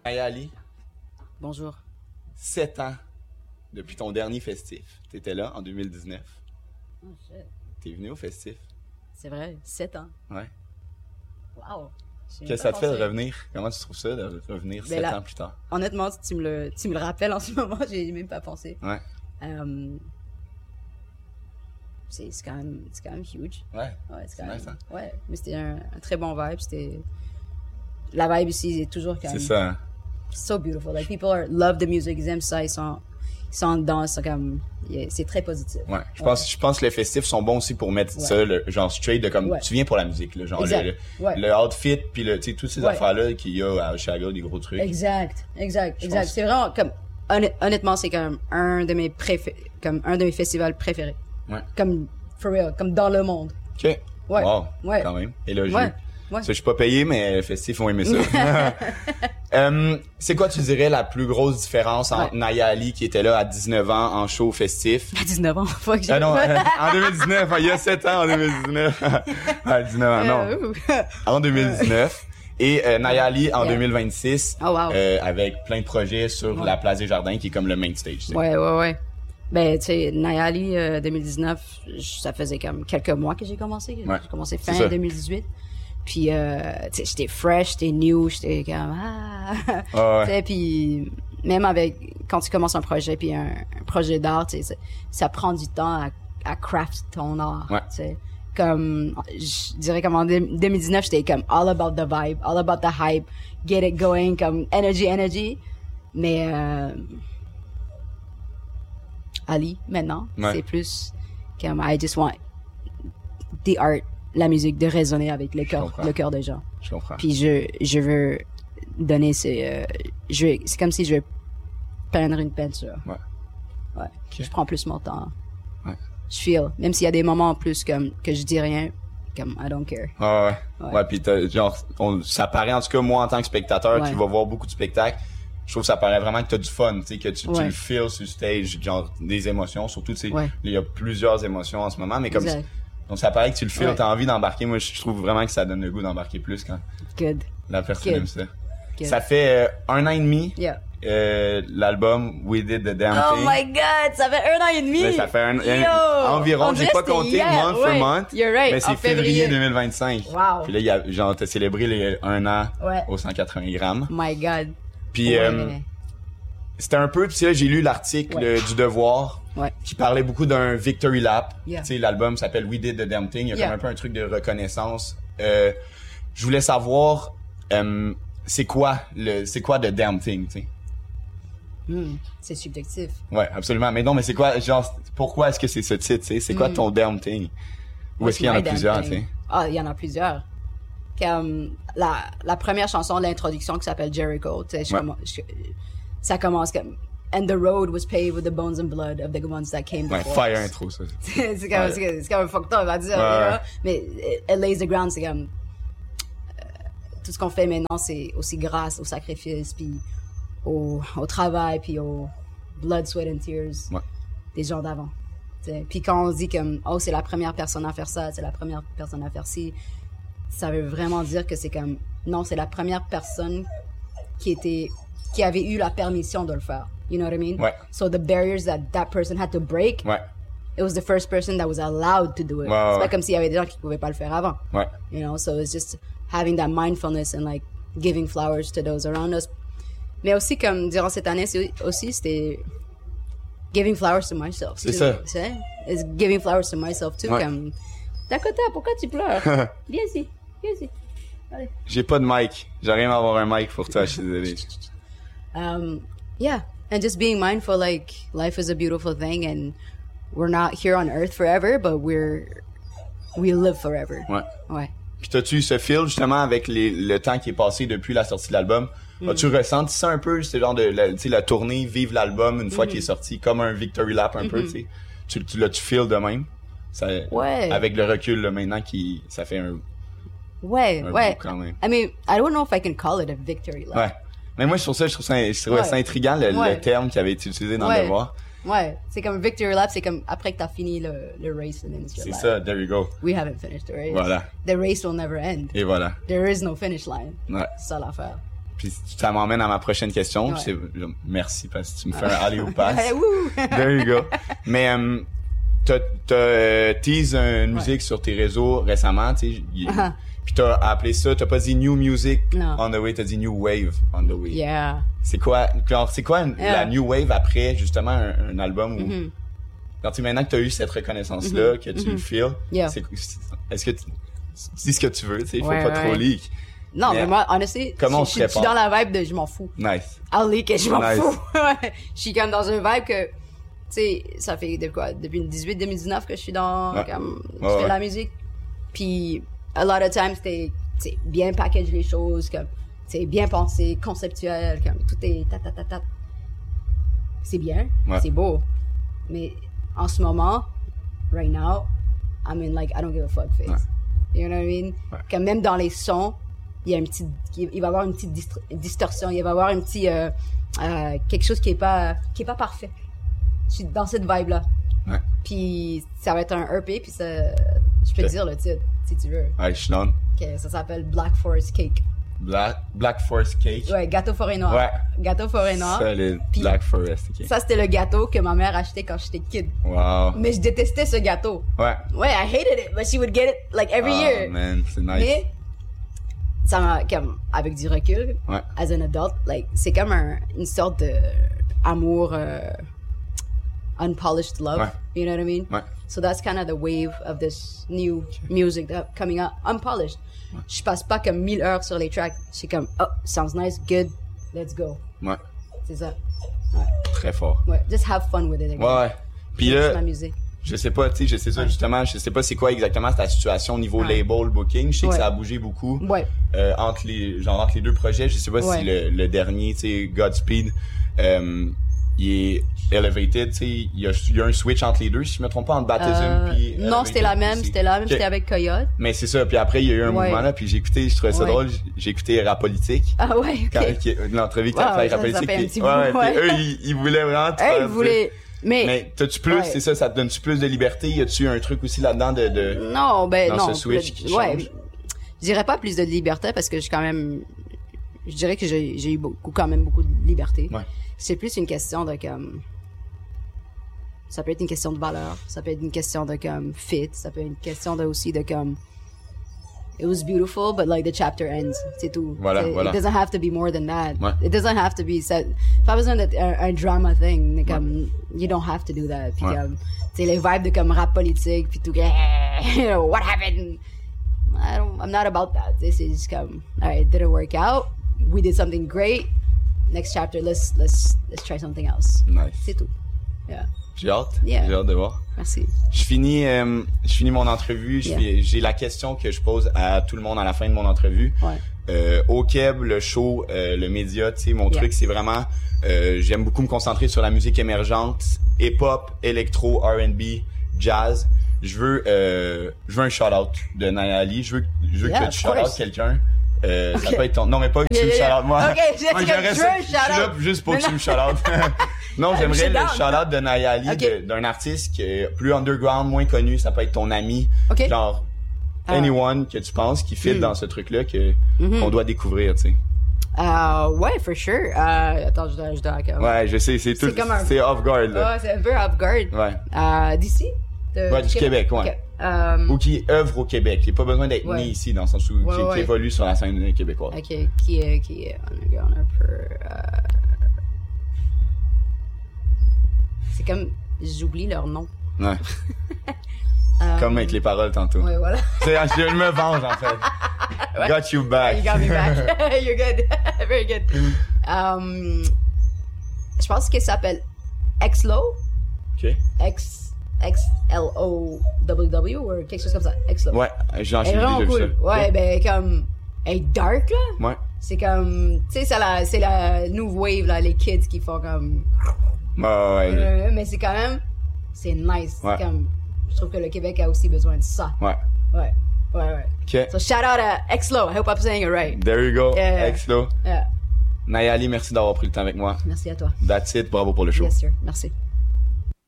Hey Ali, Bonjour. 7 ans depuis ton dernier festif. T'étais là en 2019. Oh shit. T'es venu au festif. C'est vrai, 7 ans. Ouais. Wow. Qu'est-ce que ça te fait de revenir? Comment tu trouves ça de revenir Ben 7 là- ans plus tard? Honnêtement, tu me le rappelles en ce moment, j'ai même pas pensé. Ouais. C'est quand même huge. Ouais. Ouais, C'est nice, hein? Ouais, mais c'était un très bon vibe. La vibe ici est toujours quand C'est même ça, hein? so beautiful. Like, love the music, ils aiment ça, ils sont dedans, ils sont comme, c'est très positif. Ouais. Je pense que les festifs sont bons aussi pour mettre ça, genre straight de comme, Ouais. tu viens pour la musique, là, genre Exact. Ouais. le outfit, puis tu sais, toutes ces Ouais. affaires-là qu'il y a à Oshaga, des gros trucs. Exact. pense- C'est vraiment comme, honnêtement, c'est comme un de mes festivals préférés. Ouais. Comme, for real, comme dans le monde. OK. Ouais. Wow. Ouais. Quand même. Élogieux. Ouais. Ouais. Ça, je suis pas payé, mais les festifs ont aimé ça. C'est quoi, tu dirais, la plus grosse différence entre Naya Ali, qui était là à 19 ans en show festif? À 19 ans, fuck, j'ai Ah non, en 2019, il y a 7 ans en 2019. À 19 ans, non. En 2019. Et Naya Ali en 2026, Oh, wow. avec plein de projets sur la Place des Jardins, qui est comme le main stage. Tu sais. Ouais. Ben, tu sais, Nayali 2019, ça faisait comme quelques mois que j'ai commencé. Ouais. J'ai commencé C'est fin ça. 2018. Puis, tu sais, j'étais fresh, j'étais new, j'étais comme, Ouais. Tu sais, puis même quand tu commences un projet, puis un projet d'art, tu sais, ça prend du temps à craft ton art. Ouais. Tu sais, comme, je dirais comme en 2019, j'étais comme all about the vibe, all about the hype, get it going, comme energy. Mais, Ali, maintenant, c'est plus comme I just want the art, la musique, de résonner avec le cœur des gens. Je comprends. Puis je veux donner c'est comme si je veux peindre une peinture. Ouais. Ouais. Okay. Je prends plus mon temps. Ouais. Je feel, même s'il y a des moments en plus comme que je dis rien, comme I don't care. Ouais, puis genre, ça paraît, en tout cas, moi, en tant que spectateur qui va voir beaucoup de spectacles, je trouve que ça paraît vraiment que t'as du fun, tu sais, que tu le feels sur stage, genre, des émotions, surtout, tu sais, il y a plusieurs émotions en ce moment, mais comme, donc ça paraît que tu le feels, t'as envie d'embarquer. Moi, je trouve vraiment que ça donne le goût d'embarquer plus quand la personne aime ça. Ça fait 1 an et demi, l'album We Did the Damn Thing. Oh my god, ça fait 1 an et demi! Ouais, ça fait environ, j'ai pas compté month for month, mais c'est février 2025. Wow. Puis là, genre, t'as célébré les 1 an au 180 grammes. My god. Puis c'était un peu, tu sais, j'ai lu l'article du Devoir qui parlait beaucoup d'un victory lap. Tu sais, l'album s'appelle We Did the Damn Thing. Il y a comme un peu un truc de reconnaissance. Je voulais savoir, c'est quoi the damn thing, tu sais? C'est subjectif. Ouais, absolument. Mais non, mais c'est quoi, genre, pourquoi est-ce que c'est ce titre, tu sais? C'est quoi ton damn thing? Ou est-ce qu'il y en a plusieurs, tu sais? Ah, il y en a plusieurs. Comme la première chanson, l'introduction qui s'appelle Jericho, tu sais, ça commence comme And the road was paved with the bones and blood of the ones that came before. Fire intro, ça. c'est comme un fucked up, on va dire. You know? Mais it lays the ground, c'est comme tout ce qu'on fait maintenant, c'est aussi grâce au sacrifice, puis au travail, puis au blood, sweat and tears des gens d'avant. Puis quand on dit comme c'est la première personne à faire ça, c'est la première personne à faire ci, ça veut vraiment dire que c'est comme non, c'est la première personne qui avait eu la permission de le faire. You know what I mean? Ouais. So the barriers that person had to break, it was the first person that was allowed to do it. C'est pas comme s'il y avait des gens qui pouvaient pas le faire avant. You know, so it's just having that mindfulness and like giving flowers to those around us. Mais aussi comme durant cette année aussi c'était giving flowers to myself. C'est ça. It's giving flowers to myself too. Comme Dakota, pourquoi tu pleures? Viens ici. Allez. J'ai pas de mic. J'arrive à avoir un mic pour toi, je suis désolé. Yeah, and just being mindful, like life is a beautiful thing, and we're not here on Earth forever, but we live forever. Ouais. Puis t'as-tu eu ce feel justement avec le temps qui est passé depuis la sortie de l'album? As-tu ressenti ça un peu, ce genre de la tournée, vivre l'album une fois qu'il est sorti, comme un victory lap un peu, tu sais? Tu l'as-tu feel de même? Ça, avec le recul là, maintenant ça fait un bout quand même. I mean, I don't know if I can call it a victory lap. Ouais. Mais moi, je trouvais ça intriguant, le terme qui avait été utilisé dans le Devoir. Ouais, c'est comme victory lap, c'est comme après que t'as fini le race and then it's your C'est life. ça, there you go. We haven't finished the race. Voilà. The race will never end. Et voilà. There is no finish line. Ouais. C'est ça l'affaire. Puis ça m'emmène à ma prochaine question. Ouais. Merci parce que tu me fais un alley ou pass. There you go. Mais t'as teasé une musique sur tes réseaux récemment, tu sais. Puis t'as appelé ça, t'as pas dit new music on the way, t'as dit new wave on the way. Yeah. C'est quoi la new wave après justement un album où quand maintenant que t'as eu cette reconnaissance là, que tu le feels, est-ce que tu dis ce que tu veux, tu sais, faut pas trop leak. Non, mais moi, honnêtement, comment je suis dans la vibe de je m'en fous. Nice. I'll leak et je m'en fous. Je suis comme dans un vibe que, tu sais, ça fait depuis 2018-2019 que je suis dans, comme, je fais la musique. Puis, a lot of times, t'es bien package les choses, comme, c'est bien pensé, conceptuel, comme, tout est ta. C'est bien, c'est beau. Mais, en ce moment, right now, I'm in like, I don't give a fuck face. You know what I mean? Comme même dans les sons, il va y avoir une petite distorsion, il va y avoir un petit quelque chose qui est pas parfait. Je suis dans cette vibe là. Puis ça va être un EP, puis ça, je peux te dire le titre si tu veux. Ouais, je suis down. Okay, ça s'appelle Black Forest Cake. Black Forest Cake. Ouais, gâteau forêt noire. Ouais. Gâteau forêt noire. Solide. Black Forest Cake. Ça c'était le gâteau que ma mère achetait quand j'étais kid. Wow. Mais je détestais ce gâteau. Ouais, I hated it, but she would get it like every year. Oh man, c'est nice. Mais ça m'a comme avec du recul, as an adult, like c'est comme une sorte de amour unpolished love. You know what I mean? So that's kind of the wave of this new music that coming out, unpolished. Je passe pas comme 1000 heures sur les tracks. C'est comme, oh, sounds nice, good, let's go. C'est ça. Très fort. Just have fun with it again. Puis là, m'amuser. Je sais pas, tu sais, je sais ça justement, je sais pas c'est quoi exactement ta situation au niveau label booking. Je sais que ça a bougé beaucoup entre les deux projets. Je sais pas si le dernier, tu sais, Godspeed, il est elevated, tu sais, il y a un switch entre les deux, si je me trompe pas, entre Baptism puis non, c'était la même, c'était avec Coyote. Mais c'est ça, puis après il y a eu un mouvement là, puis j'ai écouté, je trouvais ça drôle, j'ai écouté Rap Politique. Ah ouais, l'entrevue que t'as fait Rap Politique, puis eux ils voulaient vraiment ils voulaient mais t'as-tu plus, c'est ça, ça te donne-tu plus de liberté? Y a-tu un truc aussi là-dedans de non, ce switch qui change? Je dirais pas plus de liberté parce que je dirais que j'ai eu quand même beaucoup de liberté. C'est plus une question de comme, ça peut être une question de valeur, ça peut être une question de comme fit, ça peut être une question aussi de comme, it was beautiful, but like the chapter ends, c'est tout. Voilà. It doesn't have to be more than that. It doesn't have to be pas besoin d'être un drama thing, comme, you don't have to do that. Puis comme, tu sais, les vibes de comme rap politique, puis tout, you know, what happened? I'm not about that. C'est juste comme, alright, it didn't work out. We did something great. Next chapter, let's try something else. Nice. C'est tout. J'ai hâte. J'ai hâte de voir. Merci. Je finis mon entrevue. J'ai la question que je pose à tout le monde à la fin de mon entrevue. Au Québec, le show, le média, tu sais, mon truc, c'est vraiment, j'aime beaucoup me concentrer sur la musique émergente, hip-hop, électro, R&B, jazz. Je veux un shout-out de Nayali. Je veux que tu shout-out quelqu'un. Ça peut être ton... Non, mais pas que tu me shout-out moi. Ok, je suis là juste pour que tu me shout-out. Non, j'aimerais le shout-out de Nayali, d'un artiste qui est plus underground, moins connu. Ça peut être ton ami. Genre, anyone que tu penses qui fit dans ce truc-là qu'on doit découvrir, tu sais. Ouais, for sure. Attends, je dois... Ouais, je sais, c'est off-guard, là. Ouais, c'est un peu off-guard. Ouais. D'ici? Du Québec, ouais. Ou qui œuvre au Québec. Il n'y a pas besoin d'être né ici, dans le sens où qui évolue sur la scène québécoise. Ok, qui est underground un peu. C'est comme, j'oublie leur nom. Ouais. Comme avec les paroles tantôt. Ouais, voilà. Je me venge, en fait. Got you back. You got me back. You're good. Very good. Je pense qu'il s'appelle Xlo. Ok. XLOWW ou quelque chose comme ça. Xlo. Ouais, j'ai déjà vu ça. Ouais, ben comme, elle est dark là. Ouais. C'est comme, tu sais, c'est la new wave là, les kids qui font comme. Ouais. Mais c'est quand même, c'est nice. Ouais. C'est comme, je trouve que le Québec a aussi besoin de ça. Ouais. Okay. So shout out à Xlo. I hope I'm saying it right. There you go, Xlo. Yeah. Nayali, merci d'avoir pris le temps avec moi. Merci à toi. That's it, bravo pour le show. Yes sir, merci.